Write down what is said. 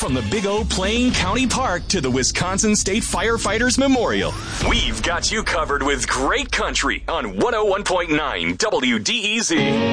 From the Big O Plain County Park to the Wisconsin State Firefighters Memorial, we've got you covered with great country on 101.9 WDEZ.